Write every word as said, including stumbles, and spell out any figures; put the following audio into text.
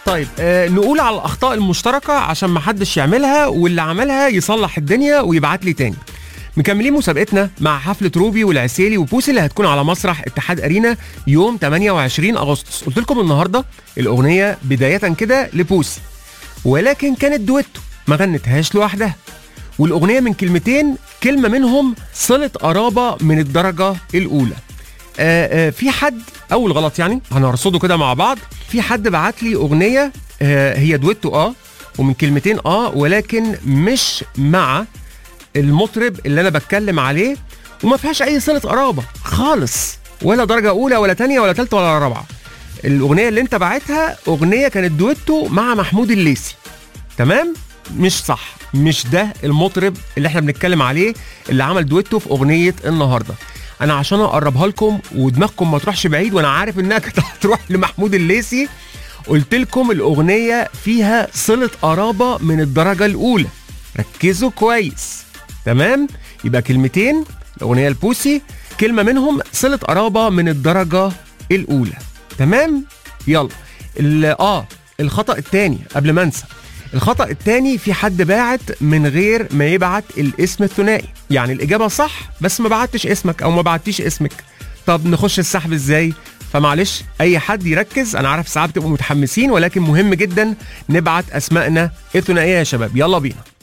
طيب آه نقول على الاخطاء المشتركه عشان ما حدش يعملها، واللي عملها يصلح الدنيا ويبعت لي تاني. مكملين مسابقتنا مع حفله روبي والعسيلي وبوسي اللي هتكون على مسرح اتحاد ارينا يوم ثمانية وعشرين أغسطس. قلت لكم النهارده الاغنيه بدايه كده لبوسي، ولكن كانت دويتو ما غنتهاش لوحدها، والاغنيه من كلمتين، كلمه منهم صله قرابه من الدرجه الاولى. آآ آآ في حد اول غلط يعني هنرصده كده مع بعض. في حد بعت لي اغنيه هي دويتو اه ومن كلمتين اه ولكن مش مع المطرب اللي انا بتكلم عليه، وما فيهاش اي صله قرابه خالص، ولا درجه اولى ولا تانية ولا تالتة ولا رابعه. الاغنيه اللي انت باعتها اغنيه كانت دويتو مع محمود الليثي، تمام؟ مش صح، مش ده المطرب اللي احنا بنتكلم عليه اللي عمل دويتو في اغنيه النهارده. انا عشان اقربها لكم ودماغكم ما تروحش بعيد، وانا عارف انها كانت هتروح لمحمود الليثي، قلت لكم الاغنيه فيها صله قرابه من الدرجه الاولى. ركزوا كويس، تمام؟ يبقى كلمتين الاغنيه البوسي، كلمه منهم صله قرابه من الدرجه الاولى، تمام؟ يلا اه الخطا الثاني قبل ما انسى، الخطأ الثاني في حد باعت من غير ما يبعت الاسم الثنائي، يعني الإجابة صح بس ما بعتش اسمك أو ما بعتيش اسمك. طب نخش السحب إزاي؟ فمعلش أي حد يركز، أنا عارف ساعات بتبقوا متحمسين ولكن مهم جدا نبعت أسمائنا الثنائية يا شباب. يلا بينا.